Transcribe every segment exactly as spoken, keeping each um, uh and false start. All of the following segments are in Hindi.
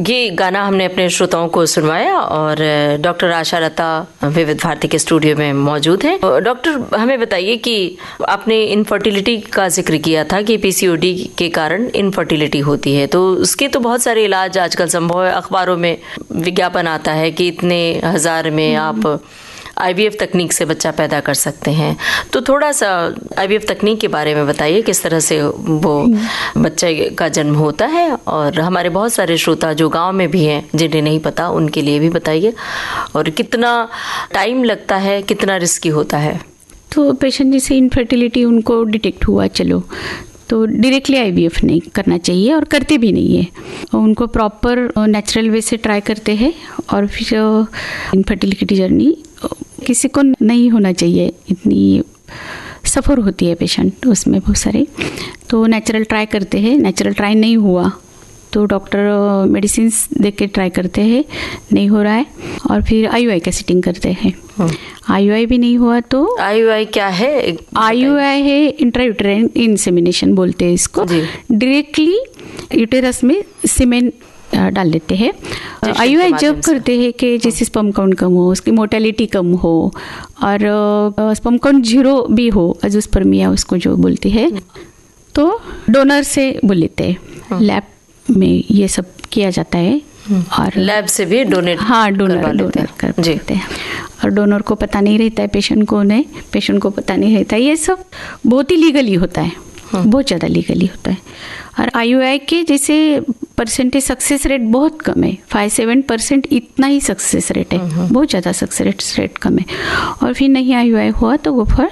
ये गाना हमने अपने श्रोताओं को सुनवाया और डॉक्टर आशा लता विविध भारती के स्टूडियो में मौजूद हैं। डॉक्टर, हमें बताइए कि आपने इनफर्टिलिटी का जिक्र किया था कि पीसीओडी के कारण इनफर्टिलिटी होती है, तो उसके तो बहुत सारे इलाज आजकल संभव है। अखबारों में विज्ञापन आता है कि इतने हजार में आप आईवीएफ तकनीक से बच्चा पैदा कर सकते हैं। तो थोड़ा सा आईवीएफ तकनीक के बारे में बताइए, किस तरह से वो बच्चे का जन्म होता है, और हमारे बहुत सारे श्रोता जो गांव में भी हैं जिन्हें नहीं पता उनके लिए भी बताइए, और कितना टाइम लगता है, कितना रिस्की होता है। तो पेशेंट जैसे इनफर्टिलिटी उनको डिटेक्ट हुआ, चलो तो डायरेक्टली आईवीएफ नहीं करना चाहिए और करते भी नहीं है, उनको प्रॉपर नेचुरल वे से ट्राई करते हैं। और फिर इनफर्टिलिटी जर्नी किसी को नहीं होना चाहिए, इतनी सफ़र होती है पेशेंट उसमें बहुत सारे, तो नेचुरल ट्राई करते हैं। नेचुरल ट्राई नहीं हुआ तो डॉक्टर मेडिसिन दे के ट्राई करते हैं, नहीं हो रहा है, और फिर आईयूआई का सेटिंग करते हैं। आईयूआई भी नहीं हुआ तो आईयूआई क्या है? आईयूआई है इंट्रायूटेराइन इंसेमिनेशन बोलते हैं इसको। डायरेक्टली यूटेरस में सीमेन डाल देते हैं। आईयूआई जब करते हैं कि जैसे स्पर्म काउंट कम हो, उसकी मोर्टेलिटी कम हो, और स्पर्म काउंट जीरो भी हो, अजोस्पर्मिया उसको जो बोलते हैं, तो डोनर से बोल लेते हैं। लैब में ये सब किया जाता है, और लैब से भी डोनेट हाँ डोनर डोनर कर देते हैं। और डोनर को पता नहीं रहता है पेशेंट को, नहीं पेशेंट को पता नहीं रहता है। ये सब बहुत ही लीगली होता है, बहुत ज़्यादा लीगली होता है। और आईयूआई के जैसे परसेंटेज सक्सेस रेट बहुत कम है, फाइव सेवन परसेंट इतना ही सक्सेस रेट है, बहुत ज़्यादा सक्सेस रेट कम है। और फिर नहीं आईयूआई हुआ तो वो फॉर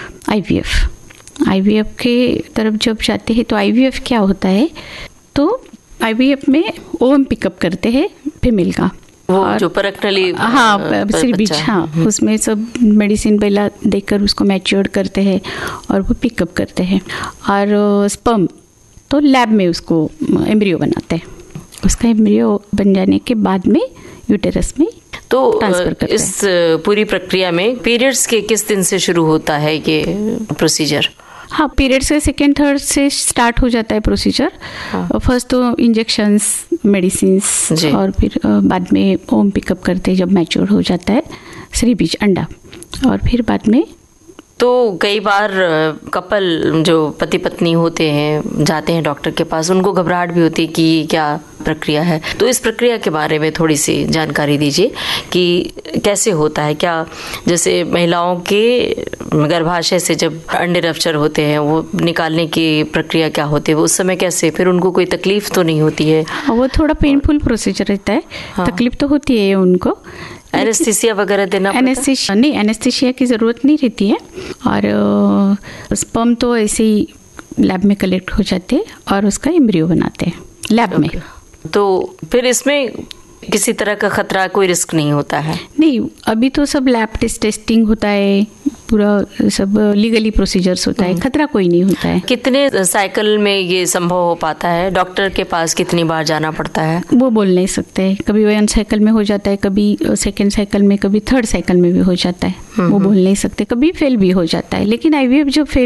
आईवीएफ। आईवीएफ के तरफ जब जाते हैं तो आईवीएफ क्या होता है, तो आईवीएफ में ओवम पिकअप करते हैं फीमेल का, और जो परक्नली हाँ सिर बीच हाँ उसमें सब मेडिसिन पहला देकर उसको मैच्योर करते हैं और वो पिकअप करते हैं। और स्पर्म तो लैब में उसको एम्ब्रियो बनाते हैं। उसका एम्ब्रियो बन जाने के बाद में यूटेरस में तो ट्रांसफर करते हैं। इस पूरी प्रक्रिया में पीरियड्स के किस दिन से शुरू होता है ये प्रोसीजर? हाँ, पीरियड से सेकेंड थर्ड से स्टार्ट हो जाता है प्रोसीजर। हाँ। फर्स्ट तो इंजेक्शंस, मेडिसिन्स, और फिर बाद में ओम पिकअप करते हैं जब मैच्योर हो जाता है श्री बीज अंडा, और फिर बाद में तो कई बार कपल जो पति पत्नी होते हैं जाते हैं डॉक्टर के पास, उनको घबराहट भी होती है कि क्या प्रक्रिया है। तो इस प्रक्रिया के बारे में थोड़ी सी जानकारी दीजिए कि कैसे होता है। क्या जैसे महिलाओं के गर्भाशय से जब अंडे रप्चर होते हैं वो निकालने की प्रक्रिया क्या होती है, वो उस समय कैसे, फिर उनको कोई तकलीफ तो नहीं होती है? वो थोड़ा पेनफुल प्रोसीजर रहता है। हाँ। तकलीफ तो होती है उनको। एनेस्थीसिया वगैरह देना पड़ता है? एनेस्थीसिया नहीं, एनेस्थीसिया की ज़रूरत नहीं रहती है। और स्पर्म तो ऐसे ही लैब में कलेक्ट हो जाते हैं और उसका एम्ब्रियो बनाते हैं लैब में। तो फिर इसमें किसी तरह का खतरा, कोई रिस्क नहीं होता है? नहीं, अभी तो सब लैब टेस्ट टेस्टिंग होता है, पूरा सब लीगली प्रोसीजर्स होता है, खतरा कोई नहीं होता है। कितने साइकिल में ये संभव हो पाता है? डॉक्टर के पास कितनी बार जाना पड़ता है? वो बोल नहीं सकते। कभी वन साइकिल में हो जाता है, कभी सेकेंड साइकिल में, कभी थर्ड साइकिल में भी हो जाता है, वो बोल नहीं सकते। कभी फेल भी हो जाता है। लेकिन आईवीएफ जो फेल